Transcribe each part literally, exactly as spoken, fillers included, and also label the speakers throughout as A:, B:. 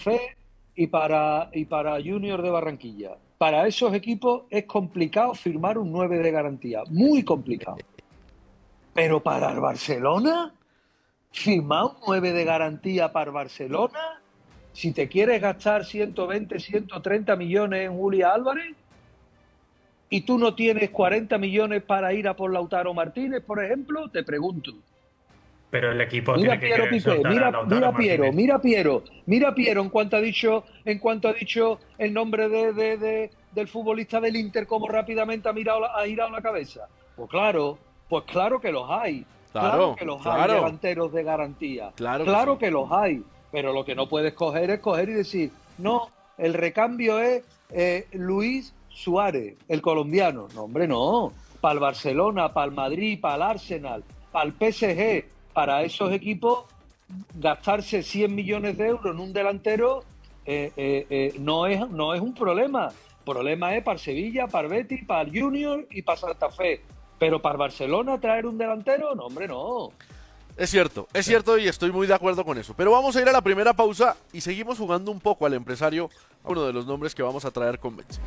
A: Fe y para, y para Junior de Barranquilla. Para esos equipos es complicado firmar un nueve de garantía, muy complicado. Pero para el Barcelona, firmar un nueve de garantía para el Barcelona, si te quieres gastar ciento veinte, ciento treinta millones en Julián Álvarez y tú no tienes cuarenta millones para ir a por Lautaro Martínez, por ejemplo, te pregunto.
B: Pero el equipo
A: Mira
B: tiene que
A: Piero
B: querer
A: Piqué,
B: soltar a
A: mira,
B: Lautaro
A: mira
B: Martínez.
A: Piero, mira Piero, mira Piero en cuanto ha dicho, en cuanto ha dicho el nombre de, de, de, del futbolista del Inter, cómo rápidamente ha mirado la, ha girado la cabeza. Pues claro, pues claro que los hay,
C: Claro,
A: claro que los
C: claro.
A: hay delanteros de garantía,
C: Claro que
A: claro
C: sí.
A: que los hay, pero lo que no puedes coger es coger y decir, no, el recambio es eh, Luis Suárez, el colombiano. No, hombre, no. Para el Barcelona, para el Madrid, para el Arsenal, para el P S G, para esos equipos, gastarse cien millones de euros en un delantero eh, eh, eh, no, es, no es un problema. El problema es para el Sevilla, para el Betis, para el Junior y para Santa Fe. Pero para el Barcelona traer un delantero, no, hombre, no.
C: Es cierto, es cierto y estoy muy de acuerdo con eso. Pero vamos a ir a la primera pausa y seguimos jugando un poco al empresario, uno de los nombres que vamos a traer con Betsy.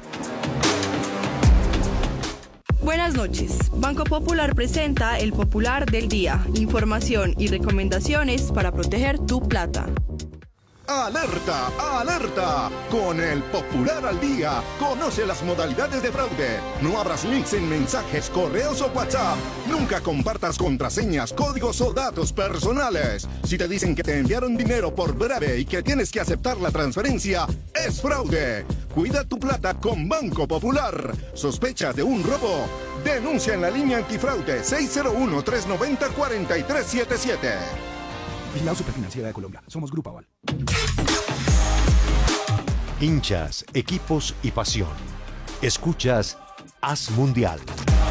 D: Buenas noches. Banco Popular presenta el Popular del Día. Información y recomendaciones para proteger tu plata.
E: ¡Alerta! ¡Alerta! Con el Popular al Día, conoce las modalidades de fraude. No abras links en mensajes, correos o WhatsApp. Nunca compartas contraseñas, códigos o datos personales. Si te dicen que te enviaron dinero por breve y que tienes que aceptar la transferencia, es fraude. Cuida tu plata con Banco Popular. ¿Sospechas de un robo? Denuncia en la línea antifraude seis cero uno, tres nueve cero, cuatro tres siete siete.
F: Vigilado Superfinanciera de Colombia. Somos Grupo Aval.
G: Hinchas, equipos y pasión. Escuchas Haz Mundial.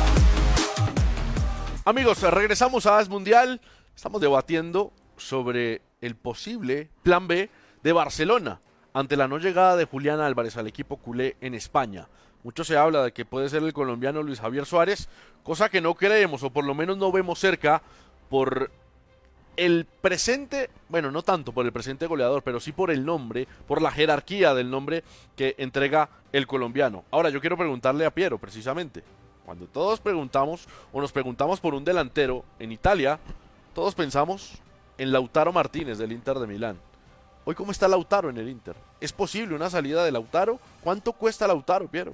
C: Amigos, regresamos a Haz Mundial. Estamos debatiendo sobre el posible plan B de Barcelona ante la no llegada de Julián Álvarez al equipo culé en España. Mucho se habla de que puede ser el colombiano Luis Javier Suárez, cosa que no creemos o por lo menos no vemos cerca por el presente, bueno, no tanto por el presente goleador, pero sí por el nombre, por la jerarquía del nombre que entrega el colombiano. Ahora, yo quiero preguntarle a Piero, precisamente. Cuando todos preguntamos, o nos preguntamos por un delantero en Italia, todos pensamos en Lautaro Martínez del Inter de Milán. Hoy, ¿cómo está Lautaro en el Inter? ¿Es posible una salida de Lautaro? ¿Cuánto cuesta Lautaro, Piero?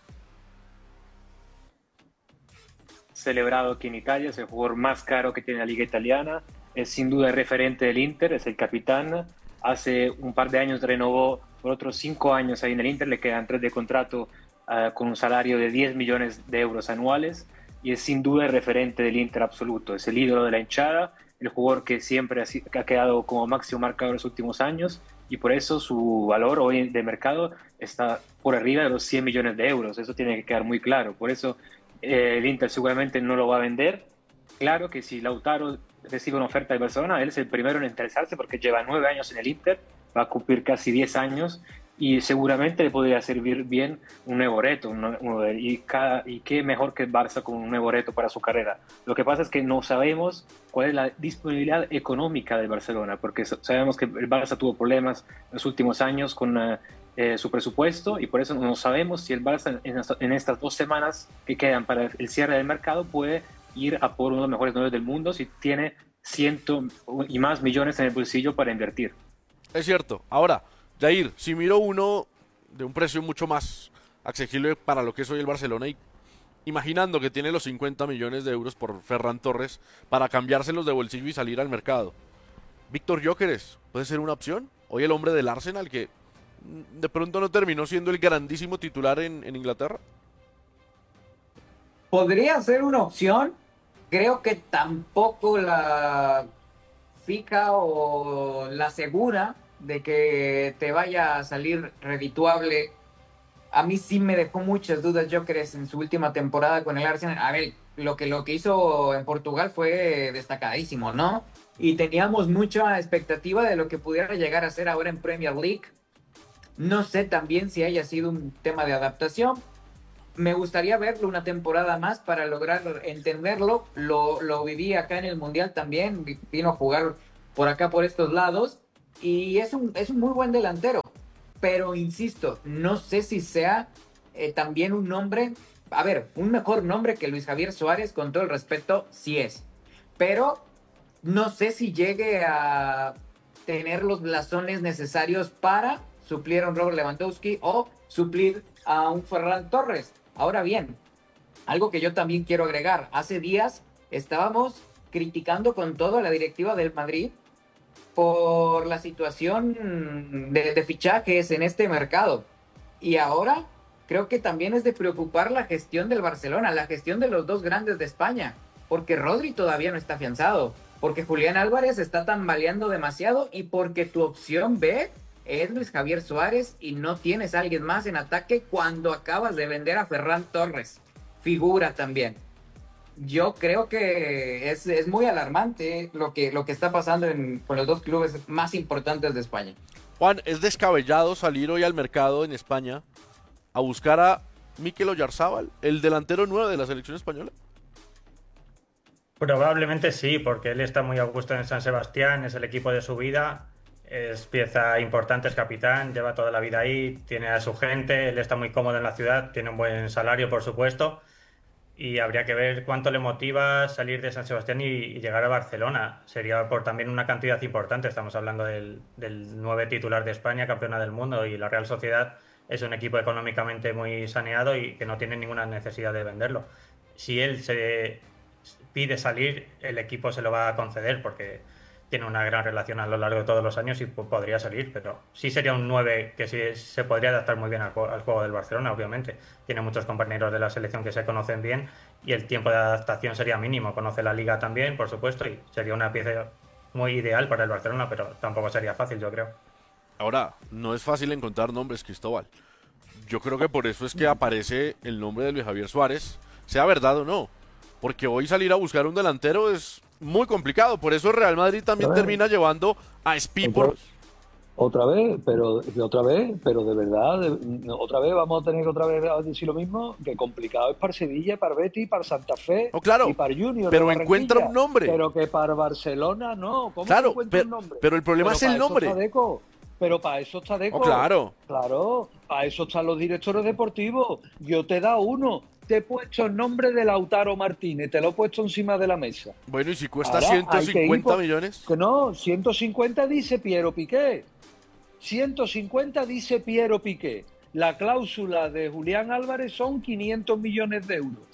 B: Celebrado aquí en Italia, es el jugador más caro que tiene la liga italiana. Es sin duda el referente del Inter, es el capitán. Hace un par de años renovó por otros cinco años ahí en el Inter, le quedan tres de contrato uh, con un salario de diez millones de euros anuales y es sin duda el referente del Inter absoluto. Es el ídolo de la hinchada, el jugador que siempre ha, ha quedado como máximo marcador en los últimos años y por eso su valor hoy de mercado está por arriba de los cien millones de euros. Eso tiene que quedar muy claro. Por eso eh, el Inter seguramente no lo va a vender. Claro que si Lautaro recibe una oferta de Barcelona, él es el primero en interesarse porque lleva nueve años en el Inter, va a cumplir casi diez años y seguramente le podría servir bien un nuevo reto. Un, un, y, cada, y qué mejor que el Barça con un nuevo reto para su carrera. Lo que pasa es que no sabemos cuál es la disponibilidad económica del Barcelona, porque sabemos que el Barça tuvo problemas en los últimos años con uh, eh, su presupuesto y por eso no sabemos si el Barça en, en estas dos semanas que quedan para el cierre del mercado puede ir a por uno de los mejores nueve del mundo si tiene ciento y más millones en el bolsillo para invertir.
C: Es cierto. Ahora, Jair, si miro uno de un precio mucho más accesible para lo que es hoy el Barcelona y imaginando que tiene los cincuenta millones de euros por Ferran Torres para cambiárselos de bolsillo y salir al mercado, Víctor Gyökeres puede ser una opción. Hoy el hombre del Arsenal que de pronto no terminó siendo el grandísimo titular en, en Inglaterra.
H: Podría ser una opción. Creo que tampoco la fija o la segura de que te vaya a salir redituable. A mí sí me dejó muchas dudas Gyökeres en su última temporada con el Arsenal. A ver, lo que, lo que hizo en Portugal fue destacadísimo, ¿no? Y teníamos mucha expectativa de lo que pudiera llegar a ser ahora en Premier League. No sé también si haya sido un tema de adaptación. Me gustaría verlo una temporada más para lograr entenderlo. Lo, lo viví acá en el Mundial también. Vino a jugar por acá, por estos lados. Y es un, es un muy buen delantero. pero insisto, no sé si sea eh, también un nombre, a ver, un mejor nombre que Luis Javier Suárez, con todo el respeto, sí es, pero no sé si llegue a tener los blasones necesarios para suplir a un Robert Lewandowski o suplir a un Ferran Torres. Ahora bien, algo que yo también quiero agregar, hace días estábamos criticando con todo a la directiva del Madrid por la situación de, de fichajes en este mercado. Y ahora creo que también es de preocupar la gestión del Barcelona, la gestión de los dos grandes de España, porque Rodri todavía no está afianzado, porque Julián Álvarez está tambaleando demasiado y porque tu opción B es Luis Javier Suárez y no tienes a alguien más en ataque cuando acabas de vender a Ferran Torres. Figura también. Yo creo que es, es muy alarmante lo que, lo que está pasando en, con los dos clubes más importantes de España.
C: Juan, ¿es descabellado salir hoy al mercado en España a buscar a Mikel Oyarzábal, el delantero nuevo de la selección española?
I: Probablemente sí, porque él está muy a gusto en San Sebastián, es el equipo de su vida, es pieza importante, es capitán, lleva toda la vida ahí, tiene a su gente, él está muy cómodo en la ciudad, tiene un buen salario, por supuesto, y habría que ver cuánto le motiva salir de San Sebastián y, y llegar a Barcelona. Sería por también una cantidad importante, estamos hablando del, del nueve titular de España, campeona del mundo, y la Real Sociedad es un equipo económicamente muy saneado y que no tiene ninguna necesidad de venderlo. Si él se pide salir, el equipo se lo va a conceder porque tiene una gran relación a lo largo de todos los años y podría salir, pero sí sería un nueve que sí se podría adaptar muy bien al, al juego del Barcelona, obviamente. Tiene muchos compañeros de la selección que se conocen bien y el tiempo de adaptación sería mínimo. Conoce la liga también, por supuesto, y sería una pieza muy ideal para el Barcelona, pero tampoco sería fácil, yo creo.
C: Ahora, no es fácil encontrar nombres, Cristóbal. Yo creo que por eso es que aparece el nombre de Luis Javier Suárez, sea verdad o no. Porque hoy salir a buscar un delantero es muy complicado. Por eso el Real Madrid también termina llevando a Spi por...
A: Otra vez, pero otra vez, pero de verdad, de, otra vez vamos a tener que otra vez decir lo mismo, que complicado es para Sevilla, para Betis, para Santa Fe,
C: oh, claro,
A: y para Junior.
C: Pero encuentra un nombre.
A: Pero que para Barcelona no. ¿Cómo
C: claro,
A: encuentra
C: pero,
A: un nombre?
C: Pero el problema
A: pero
C: es el nombre.
A: Pero para eso está Deco.
C: Oh, claro.
A: Claro, para eso están los directores deportivos. Yo te he dado uno. Te he puesto el nombre de Lautaro Martínez, te lo he puesto encima de la mesa.
C: Bueno, ¿y si cuesta
A: Ahora,
C: ciento cincuenta
A: por...
C: millones?
A: Que no, ciento cincuenta dice Piero Piqué. ciento cincuenta dice Piero Piqué. La cláusula de Julián Álvarez son quinientos millones de euros.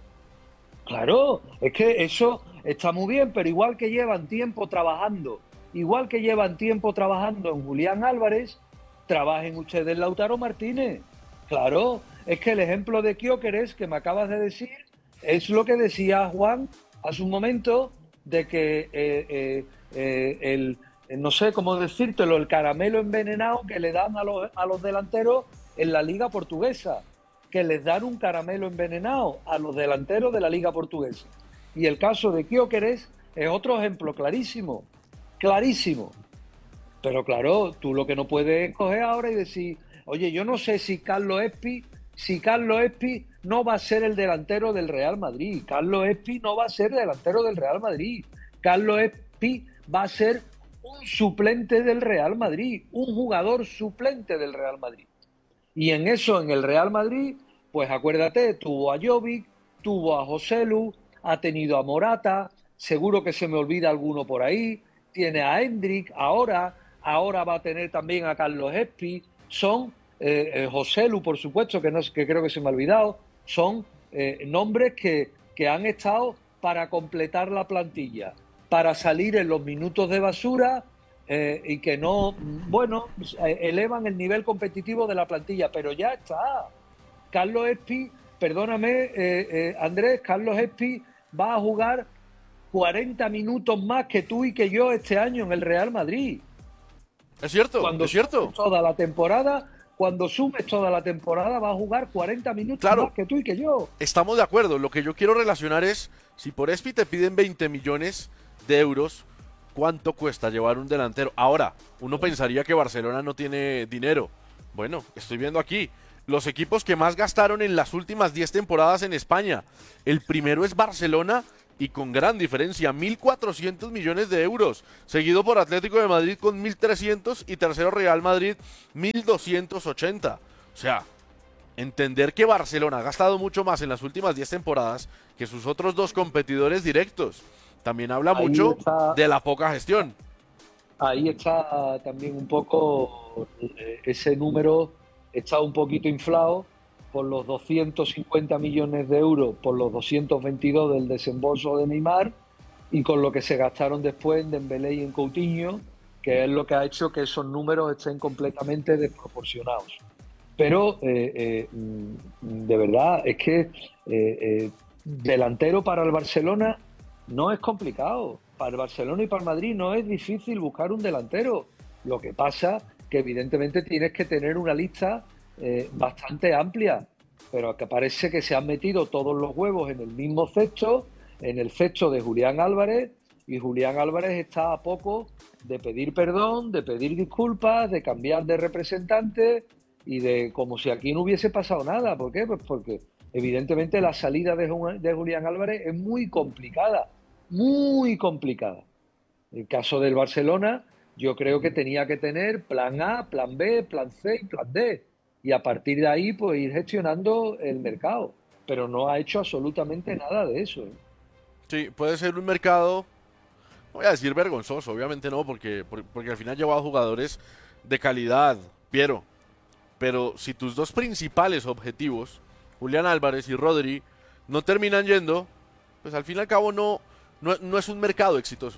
A: Claro, es que eso está muy bien, pero igual que llevan tiempo trabajando, igual que llevan tiempo trabajando en Julián Álvarez, trabajen ustedes en Lautaro Martínez. Claro, es que el ejemplo de Gyökeres que me acabas de decir es lo que decía Juan hace un momento, de que eh, eh, eh, el, no sé cómo decírtelo, el caramelo envenenado que le dan a los, a los delanteros en la Liga Portuguesa, que les dan un caramelo envenenado a los delanteros de la Liga Portuguesa. Y el caso de Gyökeres es otro ejemplo clarísimo, clarísimo. Pero claro, tú lo que no puedes coger ahora y decir, oye, yo no sé si Carlos Espi, si Carlos Espi no va a ser el delantero del Real Madrid. Carlos Espi no va a ser delantero del Real Madrid. Carlos Espi va a ser un suplente del Real Madrid, un jugador suplente del Real Madrid. Y en eso, en el Real Madrid, pues acuérdate, tuvo a Jovic, tuvo a Joselu, ha tenido a Morata, seguro que se me olvida alguno por ahí, tiene a Hendrik, ahora, ahora va a tener también a Carlos Espi, son eh, eh, Joselu, por supuesto, que, no, que creo que se me ha olvidado, son eh, nombres que, que han estado para completar la plantilla, para salir en los minutos de basura eh, y que no, bueno, elevan el nivel competitivo de la plantilla, pero ya está. Carlos Espi, perdóname, eh, eh, Andrés, Carlos Espi va a jugar cuarenta minutos más que tú y que yo este año en el Real Madrid.
C: Es cierto,
A: cuando
C: es cierto.
A: Toda la temporada, cuando sumes toda la temporada, va a jugar cuarenta minutos
C: claro,
A: más que tú y que yo.
C: Estamos de acuerdo. Lo que yo quiero relacionar es, si por Espi te piden veinte millones de euros, ¿cuánto cuesta llevar un delantero? Ahora, uno pensaría que Barcelona no tiene dinero. Bueno, estoy viendo aquí los equipos que más gastaron en las últimas diez temporadas en España. El primero es Barcelona, y con gran diferencia, mil cuatrocientos millones de euros, seguido por Atlético de Madrid con mil trescientos y tercero Real Madrid mil doscientos ochenta. O sea, entender que Barcelona ha gastado mucho más en las últimas diez temporadas que sus otros dos competidores directos, también habla
A: Ahí
C: mucho
A: está,
C: de la poca gestión.
A: Ahí está también un poco, ese número está un poquito inflado por los doscientos cincuenta millones de euros, por los doscientos veintidós del desembolso de Neymar y con lo que se gastaron después en Dembélé y en Coutinho, que es lo que ha hecho que esos números estén completamente desproporcionados. Pero, eh, eh, de verdad, es que eh, eh, delantero para el Barcelona no es complicado. Para el Barcelona y para el Madrid no es difícil buscar un delantero. Lo que pasa que evidentemente tienes que tener una lista eh, bastante amplia, pero que parece que se han metido todos los huevos en el mismo cesto, en el cesto de Julián Álvarez, y Julián Álvarez está a poco de pedir perdón, de pedir disculpas, de cambiar de representante y de como si aquí no hubiese pasado nada. ¿Por qué? Pues porque evidentemente la salida de, de Julián Álvarez es muy complicada, muy complicada. En el caso del Barcelona, yo creo que tenía que tener plan A, plan B, plan C y plan D. Y a partir de ahí, pues ir gestionando el mercado. Pero no ha hecho absolutamente nada de eso. ¿eh?
C: Sí, puede ser un mercado, no voy a decir vergonzoso, obviamente no, porque, porque al final ha llevado jugadores de calidad, Piero. Pero si tus dos principales objetivos, Julián Álvarez y Rodri, no terminan yendo, pues al fin y al cabo no, no, no es un mercado exitoso.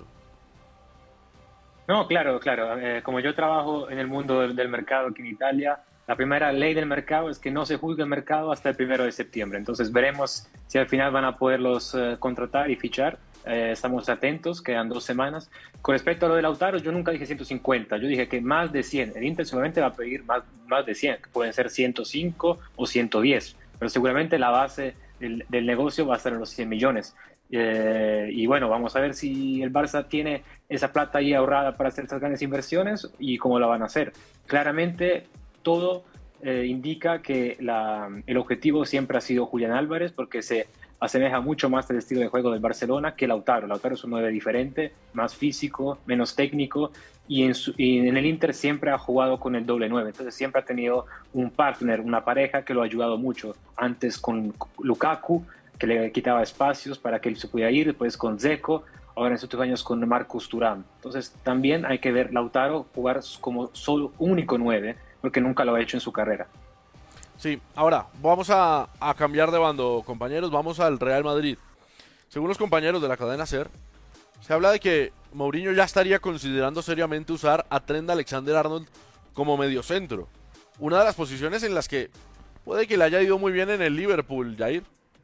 B: No, claro, claro. Eh, como yo trabajo en el mundo del, del mercado aquí en Italia, la primera ley del mercado es que no se juzgue el mercado hasta el primero de septiembre. Entonces veremos si al final van a poderlos eh, contratar y fichar. Eh, estamos atentos, quedan dos semanas. Con respecto a lo de Lautaro, yo nunca dije ciento cincuenta, yo dije que más de cien. El Inter seguramente va a pedir más, más de cien, que pueden ser ciento cinco o ciento diez, pero seguramente la base del, del negocio va a estar en los cien millones. Eh, y bueno, vamos a ver si el Barça tiene esa plata ahí ahorrada para hacer estas grandes inversiones y cómo la van a hacer. Claramente todo eh, indica que la, el objetivo siempre ha sido Julián Álvarez, porque se asemeja mucho más al estilo de juego del Barcelona que Lautaro. Lautaro es un nueve diferente, más físico, menos técnico, y en, su, y en el Inter siempre ha jugado con el doble nueve, entonces siempre ha tenido un partner, una pareja que lo ha ayudado mucho. Antes con Lukaku, que le quitaba espacios para que él se pudiera ir, después con Dzeko, ahora en estos años con Marcus Thuram. Entonces también hay que ver Lautaro jugar como solo único nueve, porque nunca lo ha hecho en su carrera.
C: Sí, ahora vamos a, a cambiar de bando, compañeros, vamos al Real Madrid. Según los compañeros de la cadena SER, se habla de que Mourinho ya estaría considerando seriamente usar a Trent Alexander-Arnold como mediocentro. Una de las posiciones en las que puede que le haya ido muy bien en el Liverpool, Jair.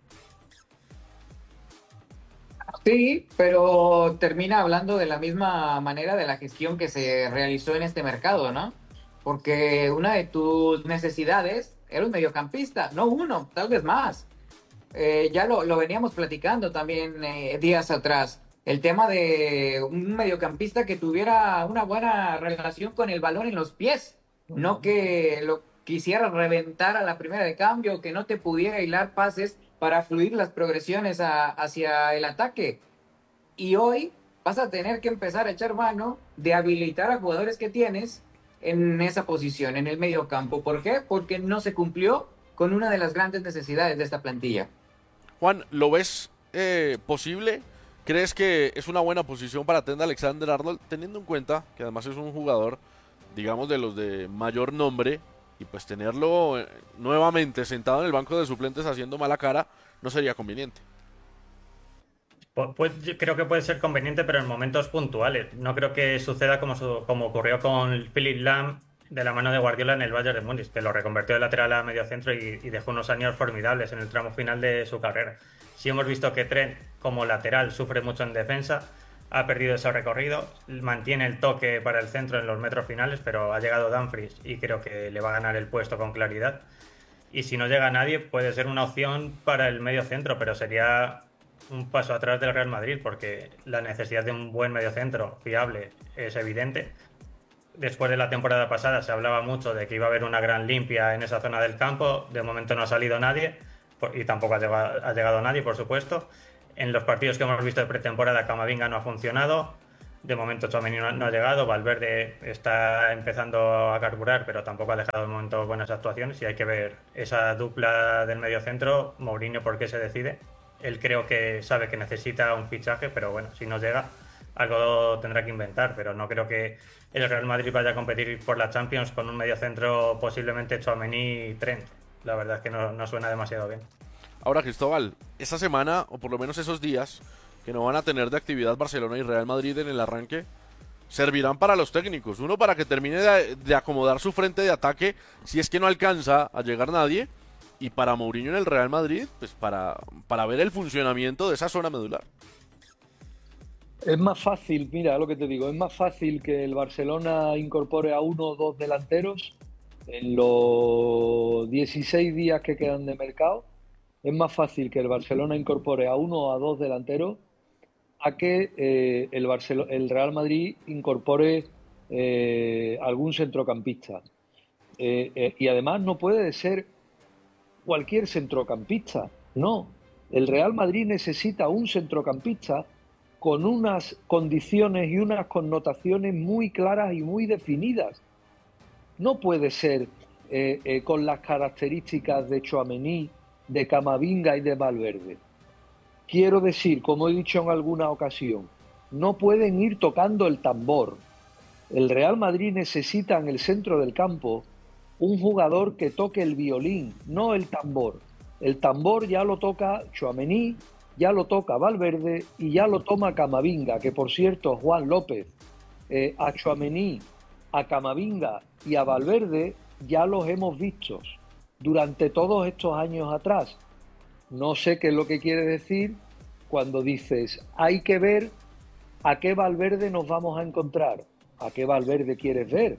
H: Sí, pero termina hablando de la misma manera de la gestión que se realizó en este mercado, ¿no? Porque una de tus necesidades era un mediocampista, no uno, tal vez más. Eh, ya lo, lo veníamos platicando también eh, días atrás. El tema de un mediocampista que tuviera una buena relación con el balón en los pies, no que lo quisiera reventar a la primera de cambio, que no te pudiera hilar pases para fluir las progresiones a, hacia el ataque. Y hoy vas a tener que empezar a echar mano de habilitar a jugadores que tienes en esa posición, en el medio campo. ¿Por qué? Porque no se cumplió con una de las grandes necesidades de esta plantilla.
C: Juan, ¿lo ves eh, posible? ¿Crees que es una buena posición para Trent Alexander-Arnold, teniendo en cuenta que además es un jugador, digamos, de los de mayor nombre, y pues tenerlo eh, nuevamente sentado en el banco de suplentes haciendo mala cara no sería conveniente?
I: Pues yo creo que puede ser conveniente, pero en momentos puntuales. No creo que suceda como, su, como ocurrió con Philipp Lahm de la mano de Guardiola en el Bayern de Múnich, que lo reconvirtió de lateral a mediocentro y, y dejó unos años formidables en el tramo final de su carrera. Sí hemos visto que Trent, como lateral, sufre mucho en defensa, ha perdido ese recorrido, mantiene el toque para el centro en los metros finales, pero ha llegado Dumfries y creo que le va a ganar el puesto con claridad. Y si no llega nadie, puede ser una opción para el medio centro, pero sería un paso atrás del Real Madrid, porque la necesidad de un buen mediocentro fiable es evidente. Después de la temporada pasada se hablaba mucho de que iba a haber una gran limpia en esa zona del campo. De momento no ha salido nadie y tampoco ha llegado, ha llegado nadie, por supuesto. En los partidos que hemos visto de pretemporada, Camavinga no ha funcionado. De momento Tchouaméni no, no ha llegado. Valverde está empezando a carburar, pero tampoco ha dejado de momento buenas actuaciones. Y hay que ver esa dupla del mediocentro. Mourinho, ¿por qué se decide? Él creo que sabe que necesita un fichaje, pero bueno, si no llega, algo tendrá que inventar. Pero no creo que el Real Madrid vaya a competir por la Champions con un mediocentro posiblemente Tchouaméni y Trent. La verdad es que no, no suena demasiado bien.
C: Ahora, Cristóbal, esta semana, o por lo menos esos días que no van a tener de actividad Barcelona y Real Madrid en el arranque, servirán para los técnicos. Uno, para que termine de, de acomodar su frente de ataque, si es que no alcanza a llegar nadie. Y para Mourinho en el Real Madrid, pues para, para ver el funcionamiento de esa zona medular.
A: Es más fácil, mira lo que te digo, es más fácil que el Barcelona incorpore a uno o dos delanteros en los dieciséis días que quedan de mercado. Es más fácil que el Barcelona incorpore a uno o a dos delanteros a que eh, el, Barcelo- el Real Madrid incorpore eh, algún centrocampista. Eh, eh, y además no puede ser cualquier centrocampista, no. El Real Madrid necesita un centrocampista con unas condiciones y unas connotaciones muy claras y muy definidas. No puede ser eh, eh, con las características de Tchouaméni, de Camavinga y de Valverde. Quiero decir, como he dicho en alguna ocasión, no pueden ir tocando el tambor. El Real Madrid necesita en el centro del campo un jugador que toque el violín, no el tambor. El tambor ya lo toca Tchouaméni, ya lo toca Valverde y ya lo toma Camavinga, que por cierto, Juan López, eh, a Tchouaméni, a Camavinga y a Valverde ya los hemos visto durante todos estos años atrás. No sé qué es lo que quiere decir cuando dices, hay que ver a qué Valverde nos vamos a encontrar. ¿A qué Valverde quieres ver?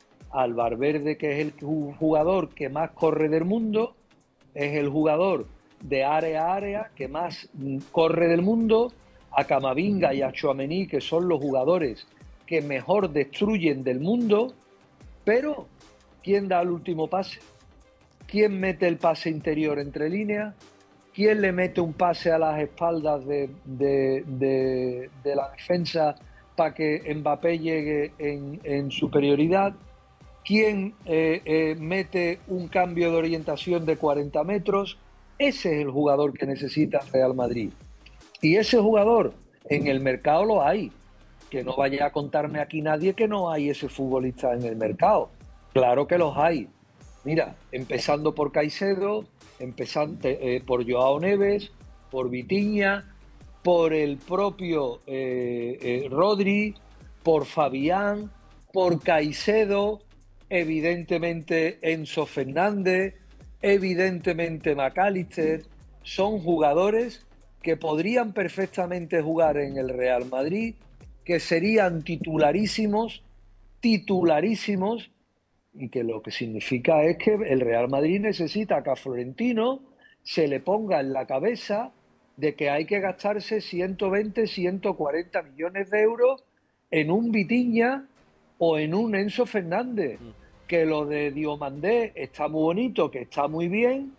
A: Al Valverde, que es el jugador que más corre del mundo, es el jugador de área a área que más corre del mundo, a Camavinga y a Tchouaméni, que son los jugadores que mejor destruyen del mundo, pero ¿quién da el último pase? ¿Quién mete el pase interior entre líneas? ¿Quién le mete un pase a las espaldas de, de, de, de la defensa para que Mbappé llegue en, en superioridad? ¿Quién eh, eh, mete un cambio de orientación de cuarenta metros? Ese es el jugador que necesita el Real Madrid. Y ese jugador en el mercado lo hay. Que no vaya a contarme aquí nadie que no hay ese futbolista en el mercado. Claro que los hay. Mira, empezando por Caicedo, empezando eh, por Joao Neves, por Vitinha, por el propio eh, eh, Rodri, por Fabián, por Caicedo, evidentemente Enzo Fernández, evidentemente McAllister. Son jugadores que podrían perfectamente jugar en el Real Madrid, que serían titularísimos, titularísimos, y que lo que significa es que el Real Madrid necesita que a Florentino se le ponga en la cabeza de que hay que gastarse ciento veinte, ciento cuarenta millones de euros en un Vitinha o en un Enzo Fernández. Que lo de Diomandé está muy bonito, que está muy bien,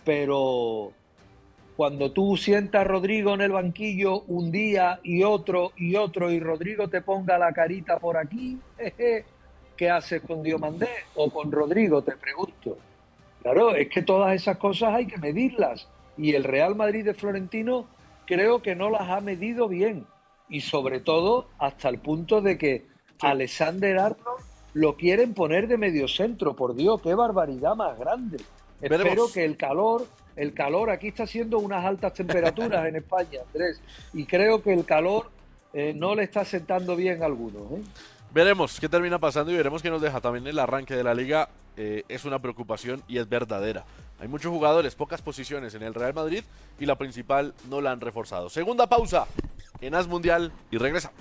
A: pero cuando tú sientas a Rodrigo en el banquillo un día y otro y otro y Rodrigo te ponga la carita por aquí, jeje, ¿qué haces con Diomandé o con Rodrigo? Te pregunto. Claro, es que todas esas cosas hay que medirlas y el Real Madrid de Florentino creo que no las ha medido bien y sobre todo hasta el punto de que Alexander Arnold lo quieren poner de mediocentro. Por Dios, qué barbaridad más grande.
C: Veremos.
A: Espero que el calor, el calor aquí está haciendo unas altas temperaturas en España, Andrés, y creo que el calor eh, no le está sentando bien a algunos, ¿eh?
C: Veremos qué termina pasando y veremos qué nos deja. También el arranque de la liga eh, es una preocupación y es verdadera. Hay muchos jugadores, pocas posiciones en el Real Madrid y la principal no la han reforzado. Segunda pausa en As Mundial y regresamos.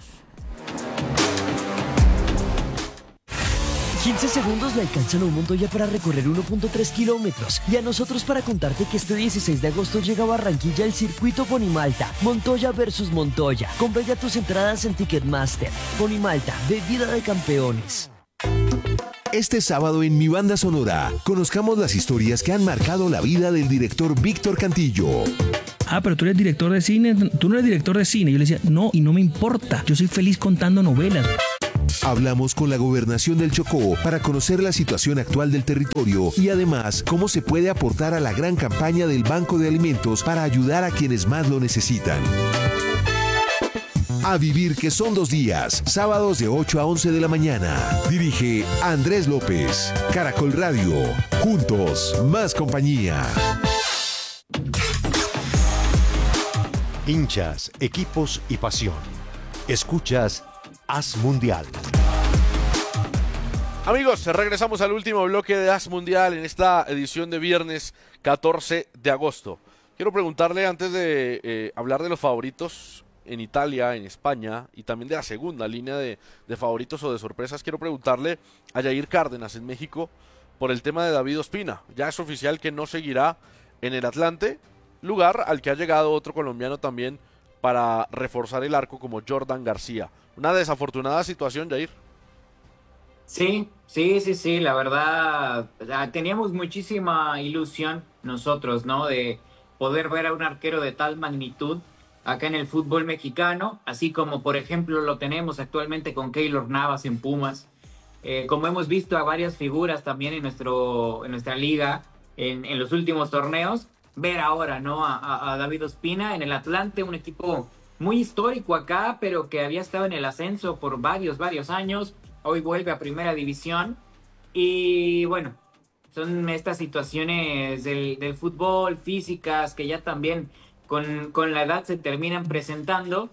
J: quince segundos le alcanzan a un Montoya para recorrer uno punto tres kilómetros y a nosotros para contarte que este dieciséis de agosto llega a Barranquilla el circuito Ponimalta, Montoya versus Montoya. Compra ya tus entradas en Ticketmaster. Ponimalta, bebida de campeones.
K: Este sábado en Mi Banda Sonora, conozcamos las historias que han marcado la vida del director Víctor Cantillo.
L: ah, pero tú eres director de cine, tú no eres director de cine. Yo le decía, no, y no me importa, yo soy feliz contando novelas.
K: Hablamos con la Gobernación del Chocó para conocer la situación actual del territorio y además cómo se puede aportar a la gran campaña del Banco de Alimentos para ayudar a quienes más lo necesitan. A vivir que son dos días, sábados de ocho a once de la mañana. Dirige Andrés López. Caracol Radio. Juntos, más compañía.
G: Hinchas, equipos y pasión. Escuchas Haz Mundial.
C: Amigos, regresamos al último bloque de Haz Mundial en esta edición de viernes catorce de agosto. Quiero preguntarle, antes de eh, hablar de los favoritos en Italia, en España, y también de la segunda línea de, de favoritos o de sorpresas, quiero preguntarle a Yair Cárdenas en México por el tema de David Ospina. Ya es oficial que no seguirá en el Atlante, lugar al que ha llegado otro colombiano también para reforzar el arco como Jordan García. Una desafortunada situación, Yair.
H: Sí, sí, sí, sí, la verdad, teníamos muchísima ilusión nosotros, ¿no? De poder ver a un arquero de tal magnitud acá en el fútbol mexicano, así como por ejemplo lo tenemos actualmente con Keylor Navas en Pumas, eh, como hemos visto a varias figuras también en, nuestro, en nuestra liga en, en los últimos torneos, ver ahora, ¿no? A, a, a David Ospina en el Atlante, un equipo muy histórico acá, pero que había estado en el ascenso por varios, varios años, hoy vuelve a primera división y bueno, son estas situaciones del, del fútbol, físicas, que ya también Con, con la edad se terminan presentando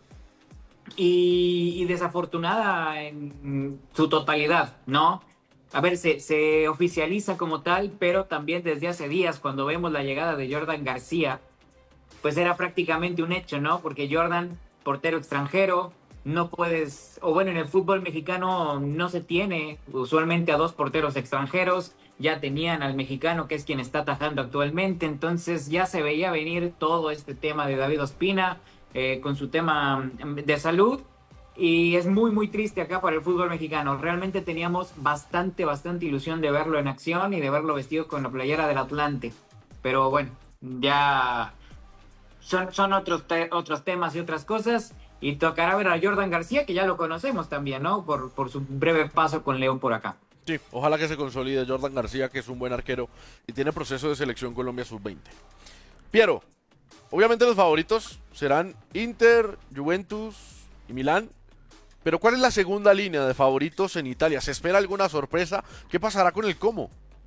H: y, y desafortunada en su totalidad, ¿no? A ver, se, se oficializa como tal, pero también desde hace días, cuando vemos la llegada de Jordan García, pues era prácticamente un hecho, ¿no? Porque Jordan, portero extranjero, no puedes, o bueno, en el fútbol mexicano no se tiene usualmente a dos porteros extranjeros, ya tenían al mexicano que es quien está atajando actualmente, entonces ya se veía venir todo este tema de David Ospina eh, con su tema de salud y es muy muy triste acá para el fútbol mexicano. Realmente teníamos bastante, bastante ilusión de verlo en acción y de verlo vestido con la playera del Atlante, pero bueno, ya son, son otros, te- otros temas y otras cosas. Y tocará ver a Jordan García, que ya lo conocemos también, ¿no? Por, por su breve paso con León por acá.
C: Sí, ojalá que se consolide Jordan García, que es un buen arquero y tiene proceso de selección Colombia sub veinte. Piero, obviamente los favoritos serán Inter, Juventus y Milán, pero ¿cuál es la segunda línea de favoritos en Italia? ¿Se espera alguna sorpresa? ¿Qué pasará con el Como?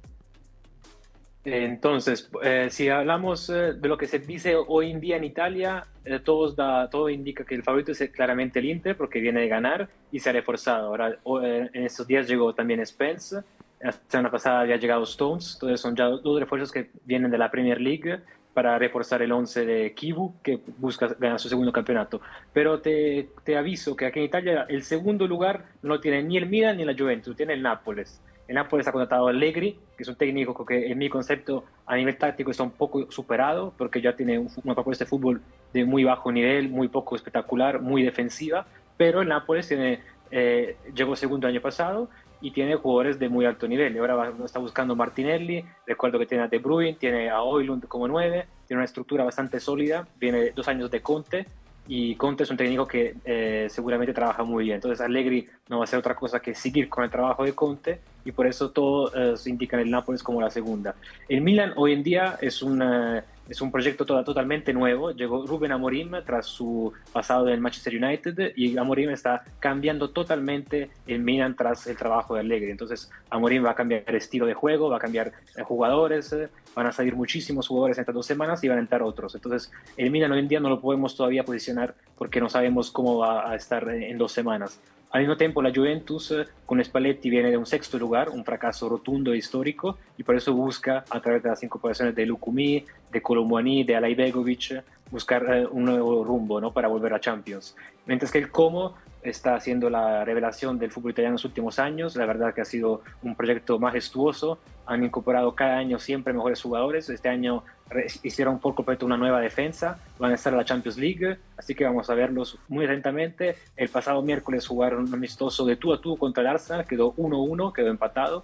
B: Entonces, eh, si hablamos eh, de lo que se dice hoy en día en Italia, eh, todos da, todo indica que el favorito es claramente el Inter porque viene de ganar y se ha reforzado. Ahora, o, eh, en estos días llegó también Spence, la semana pasada había llegado Stones, entonces son ya dos refuerzos que vienen de la Premier League para reforzar el once de Kivu, que busca ganar su segundo campeonato. Pero te, te aviso que aquí en Italia el segundo lugar no lo tiene ni el Milan ni la Juventus, tiene el Nápoles. El Nápoles ha contratado a Allegri, que es un técnico que en mi concepto a nivel táctico está un poco superado, porque ya tiene un, una propuesta de fútbol de muy bajo nivel, muy poco espectacular, muy defensiva, pero el Nápoles tiene, eh, llegó segundo el año pasado y tiene jugadores de muy alto nivel. Y ahora va, está buscando Martinelli, recuerdo que tiene a De Bruyne, tiene a Højlund como nueve, tiene una estructura bastante sólida, viene dos años de Conte, y Conte es un técnico que eh, seguramente trabaja muy bien. Entonces Allegri no va a hacer otra cosa que seguir con el trabajo de Conte y por eso todo eh, se indica en el Nápoles como la segunda. El Milan hoy en día es un, uh, es un proyecto toda, totalmente nuevo. Llegó Rubén Amorim tras su pasado en el Manchester United y Amorim está cambiando totalmente el Milan tras el trabajo de Allegri. Entonces Amorim va a cambiar el estilo de juego, va a cambiar eh, jugadores, eh, van a salir muchísimos jugadores en estas dos semanas y van a entrar otros. Entonces el Milan hoy en día no lo podemos todavía posicionar porque no sabemos cómo va a estar en dos semanas. Al mismo tiempo, la Juventus eh, con Spalletti viene de un sexto lugar, un fracaso rotundo e histórico, y por eso busca, a través de las incorporaciones de Lukumi, de Colomboani, de Alaibegovic, buscar eh, un nuevo rumbo, ¿no? Para volver a Champions. Mientras que el Como está haciendo la revelación del fútbol italiano en los últimos años, la verdad que ha sido un proyecto majestuoso, han incorporado cada año siempre mejores jugadores, este año hicieron por completo una nueva defensa, van a estar en la Champions League, así que vamos a verlos muy atentamente. El pasado miércoles jugaron un amistoso de tú a tú contra el Arsenal, quedó uno uno, quedó empatado,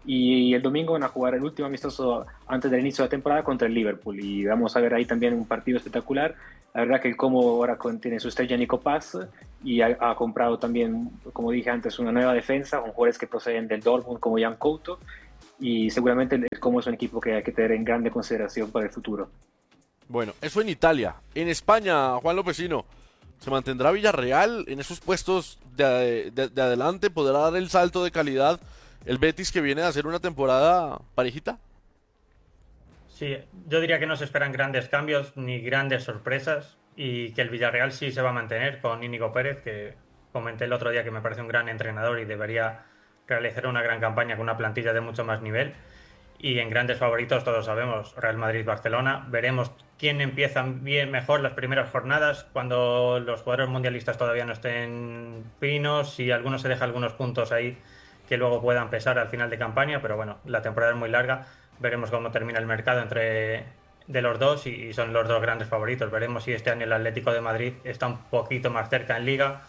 B: y el domingo van a jugar el último amistoso antes del inicio de la temporada contra el Liverpool, y vamos a ver ahí también un partido espectacular. La verdad que el Como ahora tiene su estrella Nico Paz y ha, ha comprado también, como dije antes, una nueva defensa con jugadores que proceden del Dortmund como Jan Couto, y seguramente el Como es un equipo que hay que tener en grande consideración para el futuro.
C: Bueno, eso en Italia. En España, Juan Lopecino, ¿se mantendrá Villarreal en esos puestos de, de, de adelante? ¿Podrá dar el salto de calidad el Betis, que viene a hacer una temporada parejita?
I: Sí, yo diría que no se esperan grandes cambios ni grandes sorpresas, y que el Villarreal sí se va a mantener con Íñigo Pérez, que comenté el otro día que me parece un gran entrenador y debería realizar una gran campaña con una plantilla de mucho más nivel. Y en grandes favoritos todos sabemos, Real Madrid-Barcelona. Veremos quién empieza bien, mejor las primeras jornadas, cuando los jugadores mundialistas todavía no estén finos, y algunos se deja algunos puntos ahí que luego puedan pesar al final de campaña, pero bueno, la temporada es muy larga. Veremos cómo termina el mercado entre de los dos, y, y son los dos grandes favoritos. Veremos si este año el Atlético de Madrid está un poquito más cerca en Liga,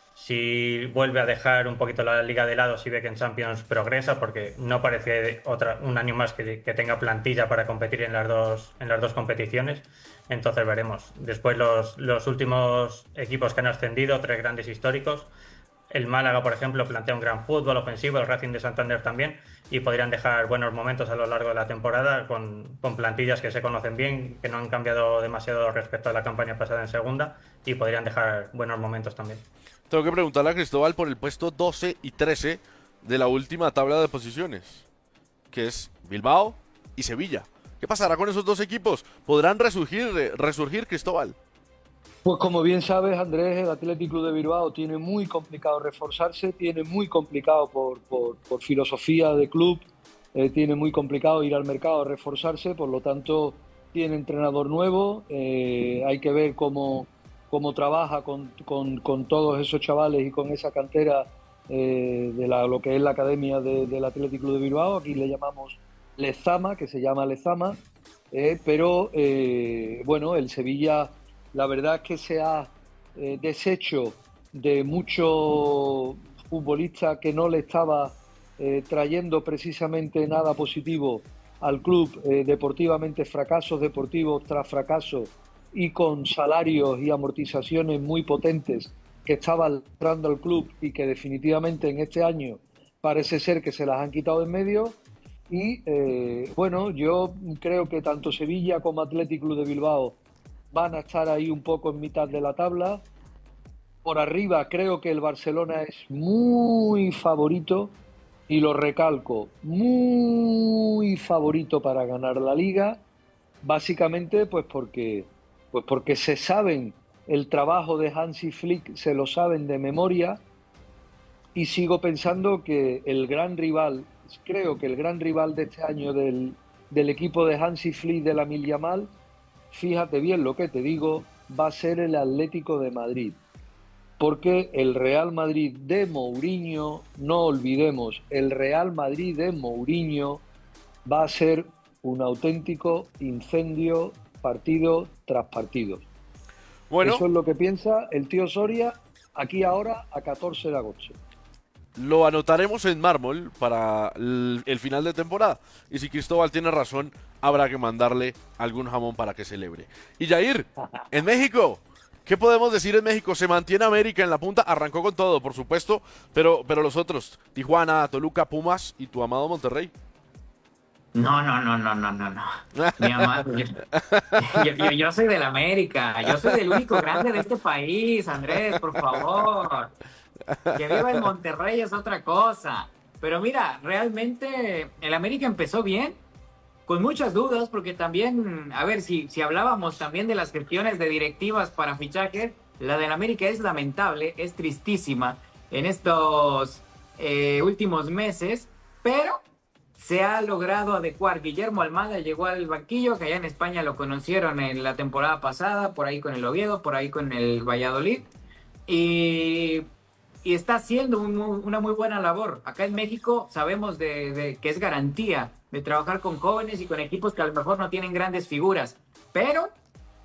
I: si vuelve a dejar un poquito la Liga de lado, si ve que en Champions progresa, porque no parece otra, un año más que, que tenga plantilla para competir en las dos, en las dos competiciones. Entonces veremos. Después los, los últimos equipos que han ascendido, tres grandes históricos. El Málaga, por ejemplo, plantea un gran fútbol ofensivo, el Racing de Santander también, y podrían dejar buenos momentos a lo largo de la temporada con, con plantillas que se conocen bien, que no han cambiado demasiado respecto a la campaña pasada en segunda, y podrían dejar buenos momentos también.
C: Tengo que preguntarle a Cristóbal por el puesto doce y trece de la última tabla de posiciones, que es Bilbao y Sevilla. ¿Qué pasará con esos dos equipos? ¿Podrán resurgir, resurgir, Cristóbal?
A: Pues como bien sabes, Andrés, el Athletic Club de Bilbao tiene muy complicado reforzarse, tiene muy complicado por, por, por filosofía de club, eh, tiene muy complicado ir al mercado a reforzarse, por lo tanto tiene entrenador nuevo, eh, hay que ver cómo, cómo trabaja con, con, con todos esos chavales y con esa cantera eh, de la, lo que es la academia de, del Athletic Club de Bilbao. Aquí le llamamos Lezama, que se llama Lezama, eh, pero eh, bueno, el Sevilla... La verdad es que se ha eh, deshecho de muchos futbolistas que no le estaba eh, trayendo precisamente nada positivo al club, eh, deportivamente, fracasos deportivos tras fracasos, y con salarios y amortizaciones muy potentes que estaban entrando al club y que definitivamente en este año parece ser que se las han quitado en medio. Y eh, bueno, yo creo que tanto Sevilla como Athletic Club de Bilbao van a estar ahí un poco en mitad de la tabla. Por arriba creo que el Barcelona es muy favorito, y lo recalco, muy favorito para ganar la Liga, básicamente pues porque, pues porque se saben el trabajo de Hansi Flick, se lo saben de memoria, y sigo pensando que el gran rival, creo que el gran rival de este año del, del equipo de Hansi Flick de Lamine Yamal, fíjate bien lo que te digo, va a ser el Atlético de Madrid. Porque el Real Madrid de Mourinho, no olvidemos, el Real Madrid de Mourinho va a ser un auténtico incendio partido tras partido. Bueno, eso es lo que piensa el tío Soria aquí ahora a catorce de agosto.
C: Lo anotaremos en mármol para el, el final de temporada. Y si Cristóbal tiene razón, habrá que mandarle algún jamón para que celebre. Y Jair, en México, ¿qué podemos decir en México? Se mantiene América en la punta, arrancó con todo, por supuesto, pero, pero los otros, Tijuana, Toluca, Pumas y tu amado Monterrey.
H: No, no, no, no, no, no, no. Mi amado, yo, yo, yo, yo soy del América, yo soy del único grande de este país, Andrés, por favor. Que viva el Monterrey es otra cosa. Pero mira, realmente el América empezó bien, con muchas dudas, porque también, a ver, si, si hablábamos también de las gestiones de directivas para fichaje, la del América es lamentable, es tristísima en estos eh, últimos meses, pero se ha logrado adecuar. Guillermo Almada llegó al banquillo, que allá en España lo conocieron en la temporada pasada, por ahí con el Oviedo, por ahí con el Valladolid, y... y está haciendo un, una muy buena labor. Acá en México sabemos de, de que es garantía de trabajar con jóvenes y con equipos que a lo mejor no tienen grandes figuras, pero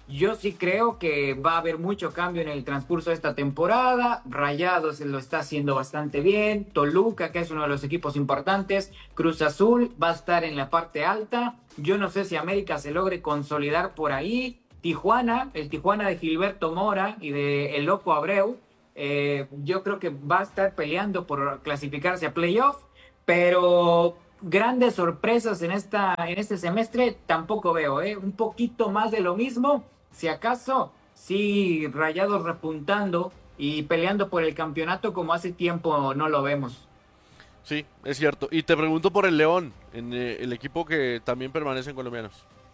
H: Yo sí creo que va a haber mucho cambio en el transcurso de esta temporada. Rayados lo está haciendo bastante bien. Toluca, que es uno de los equipos importantes. Cruz Azul va a estar en la parte alta. Yo no sé si América se logre consolidar por ahí. Tijuana, el Tijuana de Gilberto Mora y de El Loco Abreu, eh, yo creo que va a estar peleando por clasificarse a playoff, pero grandes sorpresas en, esta, en este semestre tampoco veo, ¿eh? Un poquito más de lo mismo. Si acaso, sí, Rayados repuntando y peleando por el campeonato como hace tiempo no lo vemos.
C: Sí, es cierto. Y te pregunto por el León, en eh, el equipo que también permanece en colombianos.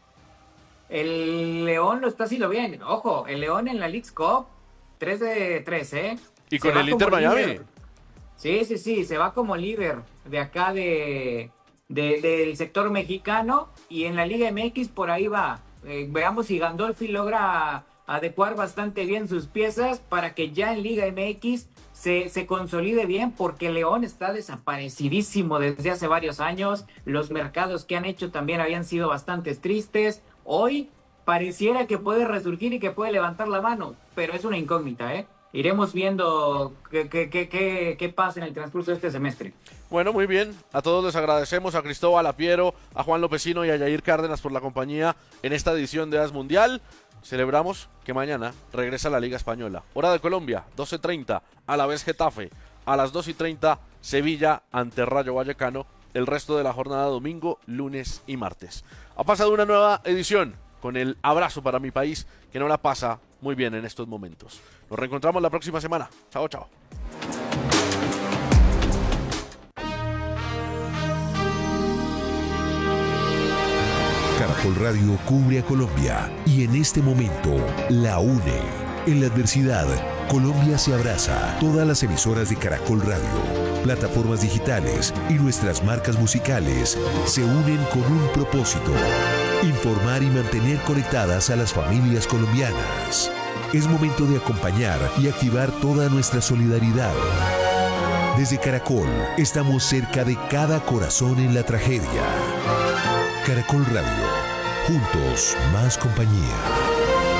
H: El León lo está haciendo bien. Ojo, el León en la Leagues Cup, tres de tres, ¿eh?
C: Y con el Inter Miami.
H: Líder. Sí, sí, sí, se va como líder de acá de, de, del sector mexicano y en la Liga M X por ahí va. Eh, veamos si Gandolfi logra adecuar bastante bien sus piezas para que ya en Liga M X se, se consolide bien, porque León está desaparecidísimo desde hace varios años. Los mercados que han hecho también habían sido bastante tristes. Hoy pareciera que puede resurgir y que puede levantar la mano, pero es una incógnita, ¿eh? Iremos viendo qué, qué, qué, qué, qué pasa en el transcurso de este semestre.
C: Bueno, muy bien. A todos les agradecemos, a Cristóbal, a Piero, a Juan Lopecino y a Yair Cárdenas por la compañía en esta edición de As Mundial. Celebramos que mañana regresa la Liga Española. Hora de Colombia, doce treinta, a la vez Getafe. A las dos y treinta, Sevilla ante Rayo Vallecano. El resto de la jornada domingo, lunes y martes. Ha pasado una nueva edición con el abrazo para mi país, que no la pasa muy bien en estos momentos. Nos reencontramos la próxima semana. Chao, chao.
K: Caracol Radio cubre a Colombia y en este momento la une. En la adversidad, Colombia se abraza. Todas las emisoras de Caracol Radio, plataformas digitales y nuestras marcas musicales se unen con un propósito: informar y mantener conectadas a las familias colombianas. Es momento de acompañar y activar toda nuestra solidaridad. Desde Caracol, estamos cerca de cada corazón en la tragedia. Caracol Radio, juntos más compañía.